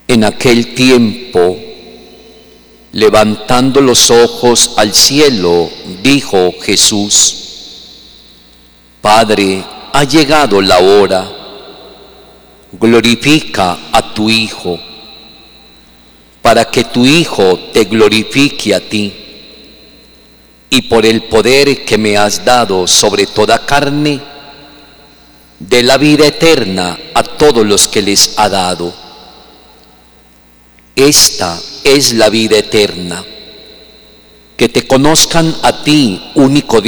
En aquel tiempo, levantando los ojos al cielo, dijo Jesús: Padre, ha llegado la hora, glorifica a tu Hijo, para que tu Hijo te glorifique a ti, y por el poder que me has dado sobre toda carne, dé la vida eterna a todos los que les ha dado. Esta es la vida eterna, que te conozcan a ti, único Dios,